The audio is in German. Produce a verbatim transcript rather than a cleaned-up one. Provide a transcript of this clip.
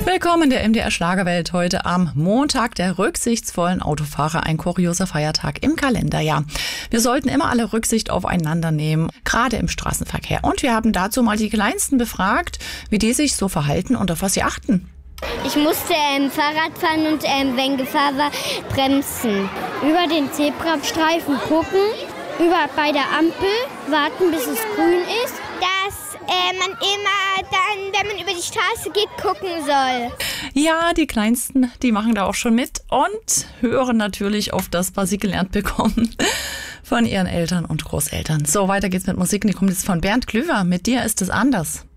Willkommen in der M D R Schlagerwelt heute am Montag der rücksichtsvollen Autofahrer, ein kurioser Feiertag im Kalenderjahr. Wir sollten immer alle Rücksicht aufeinander nehmen, gerade im Straßenverkehr. Und wir haben dazu mal die Kleinsten befragt, wie die sich so verhalten und auf was sie achten. Ich musste ähm, Fahrrad fahren und ähm, wenn Gefahr war, bremsen. Über den Zebrastreifen gucken, über bei der Ampel warten, bis es grün ist. Dass äh, man immer dann, wenn man über die Straße geht, gucken soll. Ja, die Kleinsten, die machen da auch schon mit und hören natürlich auf das, was sie gelernt bekommen von ihren Eltern und Großeltern. So, weiter geht's mit Musik. Die kommt jetzt von Bernd Glüwer. Mit dir ist es anders.